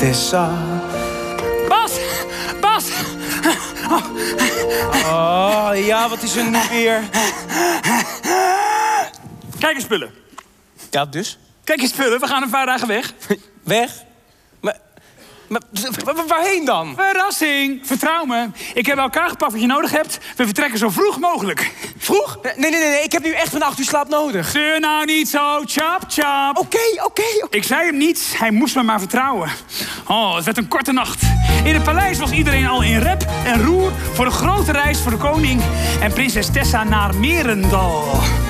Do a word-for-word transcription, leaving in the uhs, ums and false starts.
Tessa. Bas! Bas! Oh. Oh, ja, wat is er nu weer? Kijk eens spullen. Ja, dus? Kijk eens spullen, we gaan een paar dagen weg. Weg? Maar, maar waarheen dan? Verrassing! Vertrouw me. Ik heb bij elkaar gepakt wat je nodig hebt. We vertrekken zo vroeg mogelijk. Vroeg? Nee, nee, nee, nee. Ik heb nu echt een acht uur slaap nodig. Zeur nou niet zo, chap, chap. Oké, oké, oké. Ik zei hem niet, hij moest me maar vertrouwen. Oh, het werd een korte nacht. In het paleis was iedereen al in rep en roer... voor een grote reis voor de koning en prinses Tessa naar Merendal.